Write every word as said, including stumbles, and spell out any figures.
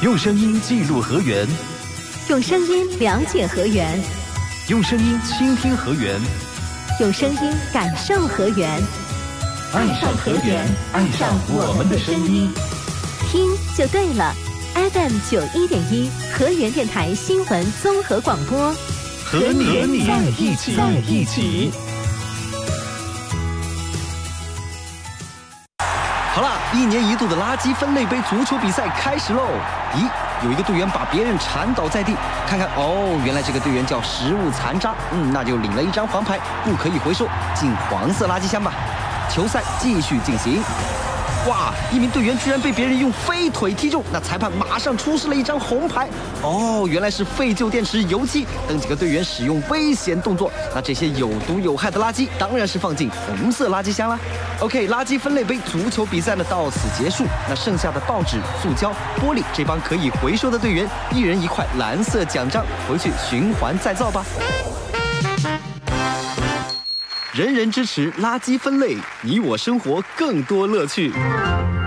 用声音记录河源， 用声音了解河源， 用声音倾听河源， 用声音感受河源。 爱上河源，爱上我们的声音， 听就对了。F M 九一点一河源电台新闻综合广播， 和你在一起，在一起。好了，一年一度的垃圾分类杯足球比赛开始喽！咦，有一个队员把别人缠倒在地，看看哦，原来这个队员叫食物残渣，嗯，那就领了一张黄牌，不可以回收，进黄色垃圾箱吧。球赛继续进行。哇！一名队员居然被别人用飞腿踢中，那裁判马上出示了一张红牌。哦，原来是废旧电池、油漆等几个队员使用危险动作。那这些有毒有害的垃圾当然是放进红色垃圾箱啦。OK， 垃圾分类杯足球比赛呢到此结束。那剩下的报纸、塑胶、玻璃，这帮可以回收的队员，一人一块蓝色奖章，回去循环再造吧。人人支持垃圾分类，你我生活更多乐趣。